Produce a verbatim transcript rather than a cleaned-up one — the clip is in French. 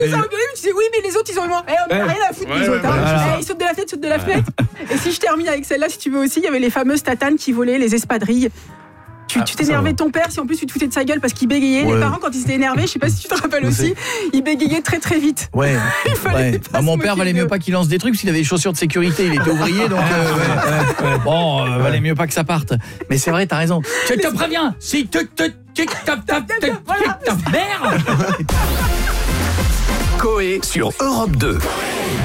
Ils ont rigolé, tu dis oui, mais les autres, ils ont eu moins. Eh, on n'a rien à foutre Ouais, des ouais, autres. Hein. voilà. Eh, ils sautent de la fenêtre, sautent de la fenêtre. Et si je termine avec celle-là, si tu veux aussi, il y avait les fameuses tatanes qui volaient, les espadrilles. Tu, Ah, tu t'énervais de ton père, si en plus tu te foutais de sa gueule parce qu'il bégayait. Ouais. Les parents, quand ils étaient énervés, je sais pas si tu te rappelles aussi, ils bégayaient très très vite. Ouais. Il fallait ouais. pas Ah, mon se père moquer valait d'eux. mieux pas qu'il lance des trucs parce qu'il avait des chaussures de sécurité, il était ouvrier donc euh, ouais, ouais, ouais. Bon, euh, valait mieux pas que ça parte. Mais c'est vrai, t'as raison. Je te préviens, si tu te tu ta ta ta mère. Coé sur Europe deux.